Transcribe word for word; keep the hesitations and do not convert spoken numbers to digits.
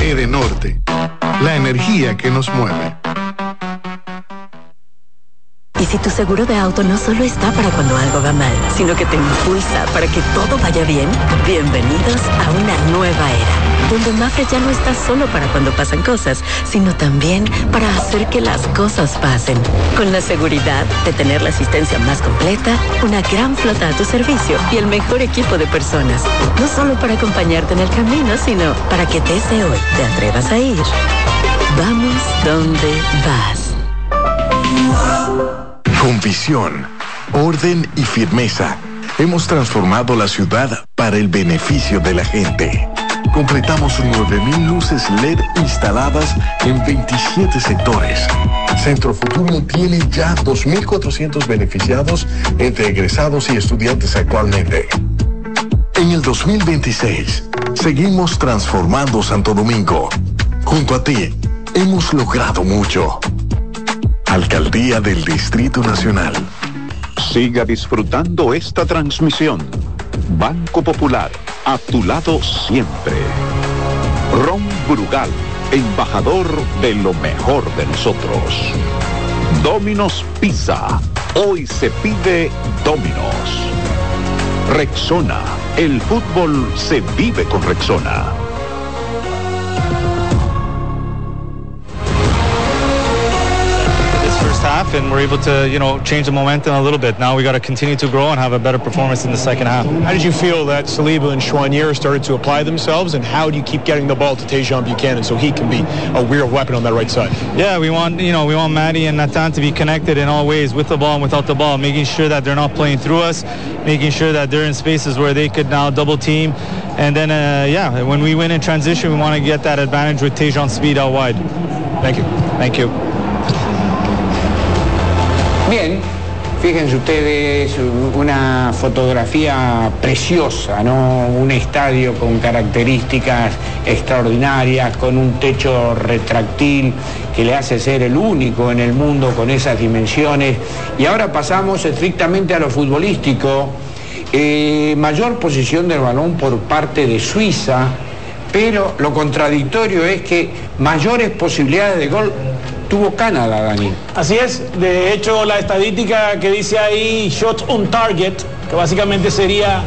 Edenorte, la energía que nos mueve. Y si tu seguro de auto no solo está para cuando algo va mal, sino que te impulsa para que todo vaya bien, bienvenidos a una nueva era, donde Mafre ya no está solo para cuando pasan cosas, sino también para hacer que las cosas pasen. Con la seguridad de tener la asistencia más completa, una gran flota a tu servicio y el mejor equipo de personas. No solo para acompañarte en el camino, sino para que desde hoy te atrevas a ir. Vamos donde vas. Con visión, orden y firmeza, hemos transformado la ciudad para el beneficio de la gente. Completamos nueve mil luces L E D instaladas en veintisiete sectores. Centro Futuro tiene ya dos mil cuatrocientos beneficiados entre egresados y estudiantes actualmente. En el dos mil veintiséis, seguimos transformando Santo Domingo. Junto a ti, hemos logrado mucho. Alcaldía del Distrito Nacional. Siga disfrutando esta transmisión. Banco Popular, a tu lado siempre. Ron Brugal, embajador de lo mejor de nosotros. Domino's Pizza, hoy se pide Domino's. Rexona, el fútbol se vive con Rexona. Half and we're able to, you know, change the momentum a little bit. Now we got to continue to grow and have a better performance in the second half. How did you feel that Saliba and Chouanier started to apply themselves, and how do you keep getting the ball to Tejan Buchanan so he can be a real weapon on that right side? Yeah, we want, you know, we want Maddie and Nathan to be connected in all ways, with the ball and without the ball, making sure that they're not playing through us, making sure that they're in spaces where they could now double team, and then uh, yeah, when we win in transition, we want to get that advantage with Tejan's speed out wide. Thank you. Thank you. Bien, fíjense ustedes, una fotografía preciosa, ¿no? Un estadio con características extraordinarias, con un techo retráctil que le hace ser el único en el mundo con esas dimensiones. Y ahora pasamos estrictamente a lo futbolístico. Eh, mayor posición del balón por parte de Suiza, pero lo contradictorio es que mayores posibilidades de gol tuvo Canadá, Dani. Así es, de hecho la estadística que dice ahí shots on target, que básicamente sería